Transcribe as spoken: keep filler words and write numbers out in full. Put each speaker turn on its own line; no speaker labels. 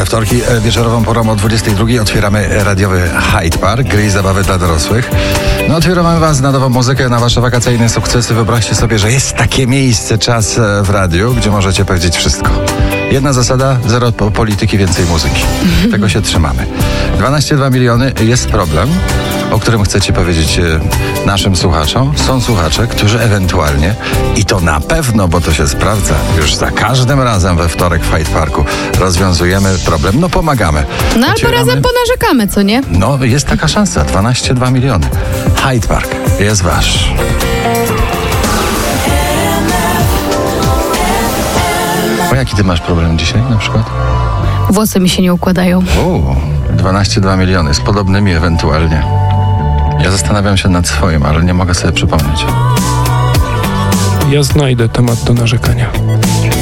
wtorki wieczorową porą o dwudziestej drugiej otwieramy radiowy Hyde Park, gry i zabawy dla dorosłych. No otwieramy was na nową muzykę, na wasze wakacyjne sukcesy. Wyobraźcie sobie, że jest takie miejsce, czas w radiu, gdzie możecie powiedzieć wszystko. Jedna zasada, zero polityki, więcej muzyki. Tego się trzymamy. dwanaście przecinek dwa miliony jest problem, o którym chcecie powiedzieć naszym słuchaczom. Są słuchacze, którzy ewentualnie, i to na pewno, bo to się sprawdza, już za każdym razem we wtorek w Hyde Parku rozwiązujemy problem. No pomagamy.
No albo razem ponarzekamy, co nie?
No jest taka szansa, dwanaście przecinek dwa miliony. Hyde Park jest wasz. O jaki ty masz problem dzisiaj na przykład?
Włosy mi się nie układają.
O, dwanaście przecinek dwa miliony, z podobnymi ewentualnie. Ja zastanawiam się nad swoim, ale nie mogę sobie przypomnieć.
Ja znajdę temat do narzekania.